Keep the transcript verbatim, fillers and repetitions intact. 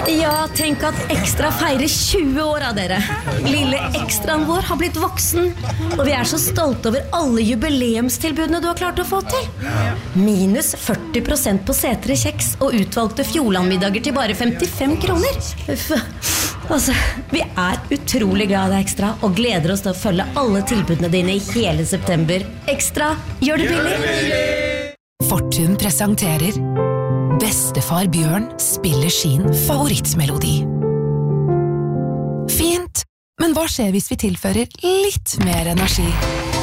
Ja, tenk at Ekstra feirer tjue år av dere. Lille ekstraen vår har blitt voksen, og vi er så stolte over alle jubileumstilbudene du har klart å få til. Minus førti prosent på setre kjeks og utvalgte Fjordlandmiddager til bare femtifem kroner. Uff, altså, vi er utrolig glad i deg, Ekstra, og gleder oss til å følge alle tilbudene dine i hele september. Ekstra, gjør det billig! Fortun presenterer Bestefar Bjørn spiller sin favorittmelodi. Fint, men hva skjer hvis vi tilfører litt mer energi?